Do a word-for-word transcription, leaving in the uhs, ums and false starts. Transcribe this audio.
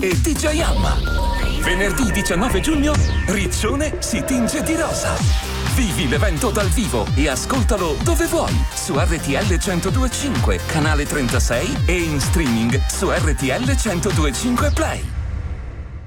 e D J Alma. Venerdì diciannove giugno, Riccione si tinge di rosa. Vivi l'evento dal vivo e ascoltalo dove vuoi, su R T L centodue e cinque, canale trentasei e in streaming su R T L centodue e cinque Play.